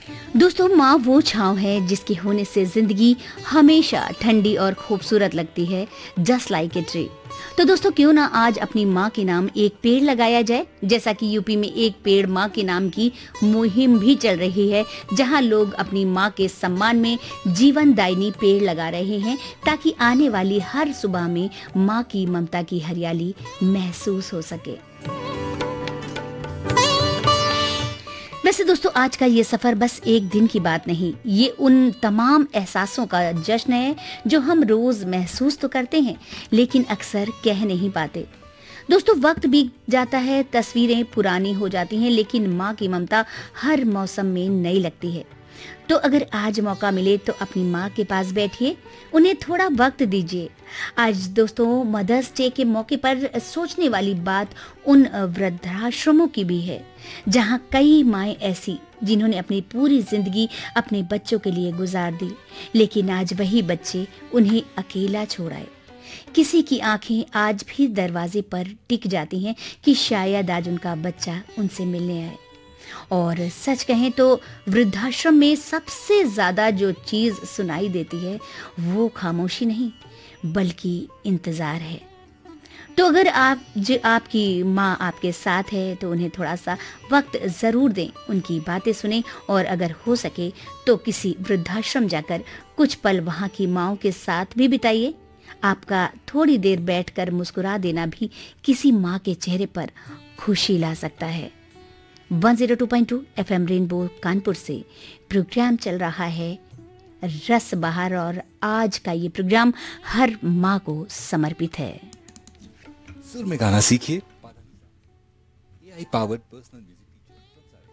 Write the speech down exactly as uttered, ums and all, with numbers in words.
दोस्तों, माँ वो छाँव है जिसके होने से जिंदगी हमेशा ठंडी और खूबसूरत लगती है, जस्ट लाइक ए ट्री। तो दोस्तों, क्यों ना आज अपनी माँ के नाम एक पेड़ लगाया जाए, जैसा कि यूपी में एक पेड़ माँ के नाम की मुहिम भी चल रही है, जहाँ लोग अपनी माँ के सम्मान में जीवनदायिनी पेड़ लगा रहे हैं, ताकि आने वाली हर सुबह में माँ की ममता की हरियाली महसूस हो सके। वैसे दोस्तों, आज का ये सफर बस एक दिन की बात नहीं, ये उन तमाम एहसासों का जश्न है जो हम रोज महसूस तो करते हैं, लेकिन अक्सर कह नहीं पाते। दोस्तों, वक्त बीत जाता है, तस्वीरें पुरानी हो जाती हैं, लेकिन माँ की ममता हर मौसम में नई लगती है। तो अगर आज मौका मिले तो अपनी माँ के पास बैठिए, उन्हें थोड़ा वक्त दीजिए। आज दोस्तों, मदर्स डे के मौके पर सोचने वाली बात उन वृद्धाश्रमों की भी है, जहाँ कई माएँ ऐसी जिन्होंने अपनी पूरी जिंदगी अपने बच्चों के लिए गुजार दी, लेकिन आज वही बच्चे उन्हें अकेला छोड़ आए। किसी की आंखें आज भी दरवाजे पर टिक जाती हैं कि शायद आज उनका बच्चा उनसे मिलने आए। और सच कहें तो वृद्धाश्रम में सबसे ज्यादा जो चीज सुनाई देती है वो खामोशी नहीं, बल्कि इंतजार है। तो अगर आप जो आपकी माँ आपके साथ है तो उन्हें थोड़ा सा वक्त जरूर दें, उनकी बातें सुनें, और अगर हो सके तो किसी वृद्धाश्रम जाकर कुछ पल वहाँ की माँओं के साथ भी बिताइए। आपका थोड़ी देर बैठकर मुस्कुरा देना भी किसी माँ के चेहरे पर खुशी ला सकता है। एक सौ दो पॉइंट दो एफएम रेनबो कानपुर से प्रोग्राम चल रहा है रस बहार, और आज का ये प्रोग्राम हर माँ को समर्पित है। सुर में गाना सीखिए। ए आई पावर्ड पर्सनल